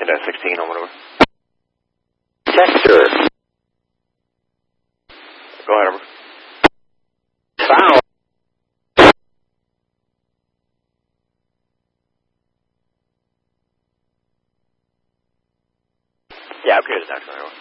Into 16 on whatever. Texture. Go ahead, over. Sound. Yeah, okay, it's actually over.